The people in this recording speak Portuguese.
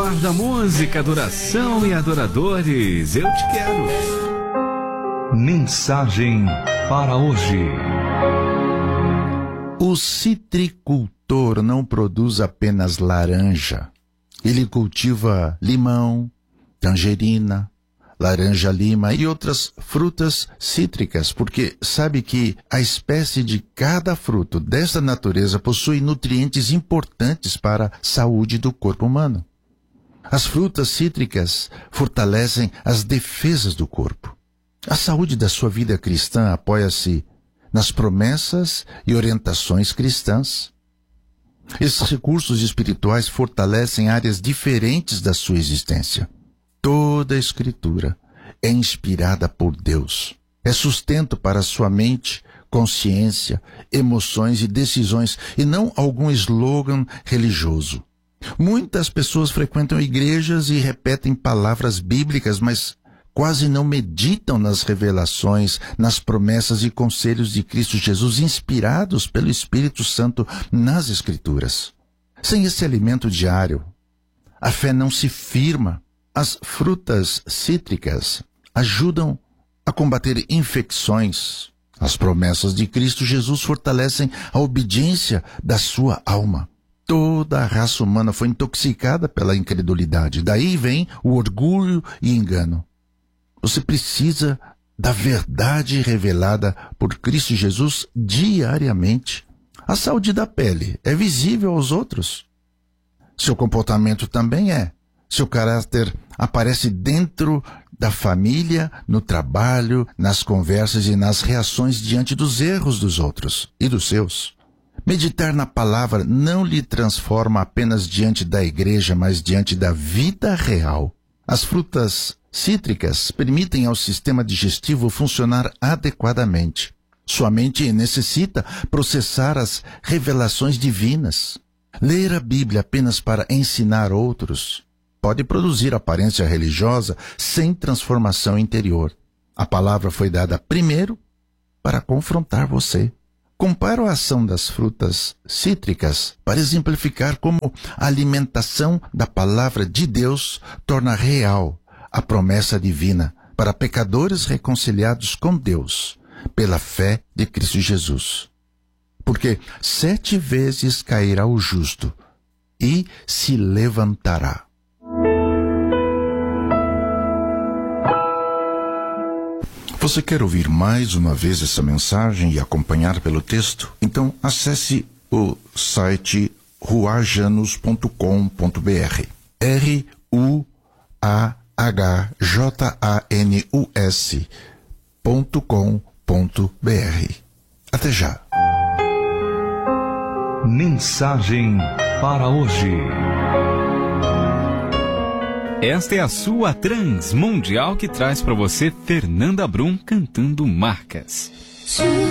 melhor da música, adoração e adoradores. Eu te quero. Mensagem para hoje. O citricultor não produz apenas laranja. Ele cultiva limão, tangerina, laranja-lima e outras frutas cítricas, porque sabe que a espécie de cada fruto desta natureza possui nutrientes importantes para a saúde do corpo humano. As frutas cítricas fortalecem as defesas do corpo. A saúde da sua vida cristã apoia-se nas promessas e orientações cristãs. Esses recursos espirituais fortalecem áreas diferentes da sua existência. Toda a Escritura é inspirada por Deus. É sustento para sua mente, consciência, emoções e decisões, e não algum slogan religioso. Muitas pessoas frequentam igrejas e repetem palavras bíblicas, mas quase não meditam nas revelações, nas promessas e conselhos de Cristo Jesus, inspirados pelo Espírito Santo nas Escrituras. Sem esse alimento diário, a fé não se firma. As frutas cítricas ajudam a combater infecções. As promessas de Cristo Jesus fortalecem a obediência da sua alma. Toda a raça humana foi intoxicada pela incredulidade. Daí vem o orgulho e engano. Você precisa da verdade revelada por Cristo Jesus diariamente. A saúde da pele é visível aos outros. Seu comportamento também é. Seu caráter aparece dentro da família, no trabalho, nas conversas e nas reações diante dos erros dos outros e dos seus. Meditar na palavra não lhe transforma apenas diante da igreja, mas diante da vida real. As frutas cítricas permitem ao sistema digestivo funcionar adequadamente. Sua mente necessita processar as revelações divinas. Ler a Bíblia apenas para ensinar outros pode produzir aparência religiosa sem transformação interior. A palavra foi dada primeiro para confrontar você. Comparo a ação das frutas cítricas para exemplificar como a alimentação da palavra de Deus torna real a promessa divina para pecadores reconciliados com Deus pela fé de Cristo Jesus. Porque 7 vezes cairá o justo e se levantará. Você quer ouvir mais uma vez essa mensagem e acompanhar pelo texto? Então acesse o site ruajanus.com.br. ruajanus.com.br. Até já. Mensagem para hoje. Esta é a sua Transmundial que traz para você Fernanda Brum cantando Marcas.